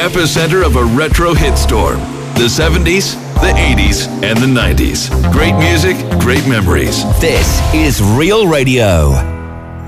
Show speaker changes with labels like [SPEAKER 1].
[SPEAKER 1] epicenter of a retro hit storm. The 70s, the 80s, and the 90s. Great music, great memories.
[SPEAKER 2] This is Real Radio.